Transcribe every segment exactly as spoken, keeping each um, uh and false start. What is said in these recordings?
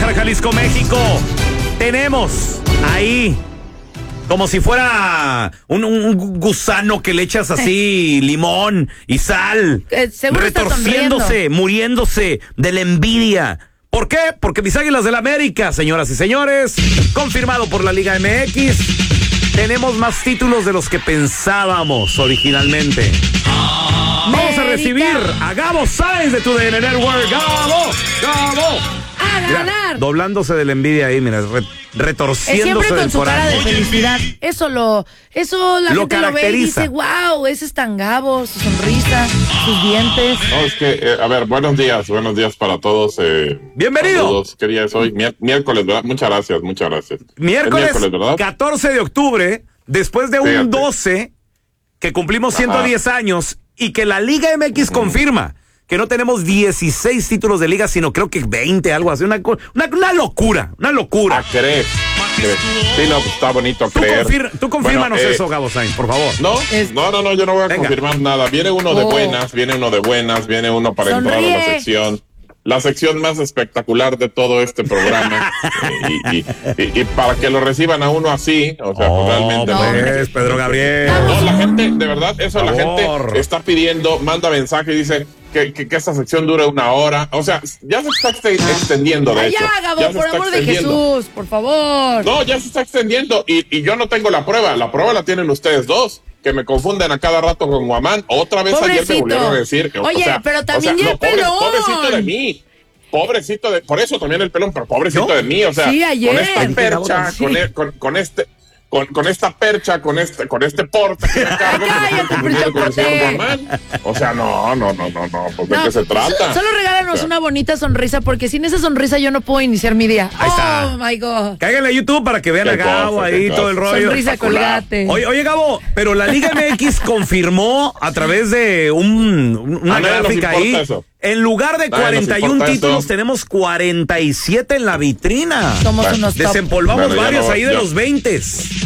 Guadalajara, Jalisco, México. Tenemos ahí, como si fuera un, un gusano que le echas así limón y sal, eh, retorciéndose, muriéndose de la envidia. ¿Por qué? Porque mis Águilas del América, señoras y señores, confirmado por la Liga M X, tenemos más títulos de los que pensábamos originalmente. Vamos a recibir a Gabo Sainz de tu D N Network. ¡Gabo! ¡Gabo! ¡A ganar! Mira, doblándose de la envidia ahí, mira, re, retorciéndose siempre con del su cara coraje. de felicidad. Eso lo, eso la Lo gente lo ve y caracteriza. dice, wow, ese es tan Gabo, su sonrisa, sus dientes. No, es que, eh, a ver, buenos días, buenos días para todos. Eh, Bienvenido. Saludos, ¿qué día es hoy? Mier- miércoles, ¿verdad? Muchas gracias, muchas gracias. Miércoles, Es miércoles, ¿verdad? catorce de octubre, después de un Fíjate. doce, que cumplimos Ajá. ciento diez años, y que la Liga M X uh-huh. confirma que no tenemos dieciséis títulos de liga, sino creo que veinte, algo así. Una, una, una locura, una locura. Ah, ¿crees? ¿Crees? Sí, no, pues está bonito Tú, creer. confir, tú confírmanos Bueno, eh, eso, Gabo Sainz, por favor. No, Es- no, no, no, yo no voy a Venga. confirmar nada. Viene uno de Oh. buenas, viene uno de buenas, viene uno para entrar a Sonríe. la sección. La sección más espectacular de todo este programa. y, y, y, y para que lo reciban a uno así, o sea, Oh, pues realmente. no, pues, pues, Pedro Gabriel. No, la gente, de verdad, eso la Favor. gente está pidiendo, manda mensaje y dice que, que, que esta sección dure una hora. O sea, ya se está ex- extendiendo, de Ay, hecho. ya, Gabo, Ya se por está amor de extendiendo. Jesús, por favor. No, ya se está extendiendo y, y yo no tengo la prueba. La prueba la tienen ustedes dos, que me confunden a cada rato con Guamán. Otra vez ayer me Pobrecito. volvieron a decir que, Oye, o sea, pero también o sea, ya no, el pobre- pelón. pobrecito de mí. Pobrecito de, por eso también el pelón, pero pobrecito ¿Yo? de mí, o sea, Sí, ayer. con esta percha, Sí. con, e- con, con este, con, con esta percha, con este, con este porte que me cargo, que me Cállate, estoy confundiendo con el señor Porte. Guamán. O sea, no, no, no, no, no, pues de No, qué se so- trata. Solo regálanos O sea, una bonita sonrisa, porque sin esa sonrisa yo no puedo iniciar mi día. Ahí está. Oh, my God. Cáiganle a YouTube para que vean Qué a Gabo cosa, ahí, qué todo el cosa. rollo. Sonrisa espectacular. colgate. Oye, oye, Gabo, pero la Liga M X confirmó a través de un, una A nadie nos gráfica importa ahí. eso. En lugar de Nadie nos cuarenta y uno importa títulos, eso. tenemos cuarenta y siete en la vitrina. Somos Bueno, unos top. Desempolvamos Bueno, ya varios no, ahí de ya. los veinte.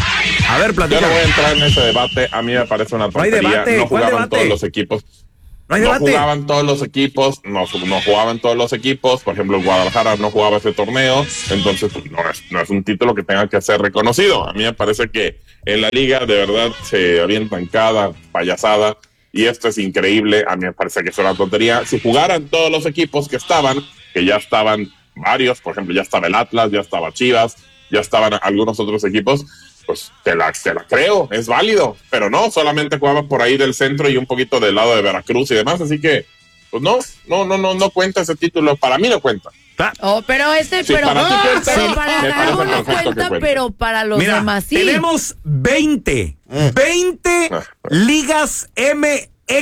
A ver, Yo platica. no voy a entrar en ese debate, a mí me parece una hay tontería. debate, No ¿cuál jugaban debate? todos los equipos. No hay No debate. jugaban todos los equipos, no, no jugaban todos los equipos, por ejemplo, el Guadalajara no jugaba ese torneo, entonces pues, no, es, no es un título que tenga que ser reconocido. A mí me parece que en la liga de verdad se avientan cada payasada y esto es increíble, a mí me parece que es una tontería. Si jugaran todos los equipos que estaban, que ya estaban varios, por ejemplo, ya estaba el Atlas, ya estaba Chivas, ya estaban algunos otros equipos, pues te la, te la creo, es válido, pero no, solamente jugaban por ahí del centro y un poquito del lado de Veracruz y demás, así que, pues no, no, no, no, no cuenta ese título, para mí no cuenta. Ah, Oh, pero este, Sí, pero, para ti cuenta, pero sí, para me Gabo parece no perfecto que cuenta, cuente. pero para los Mira, demás sí. tenemos veinte, veinte Ah. ligas M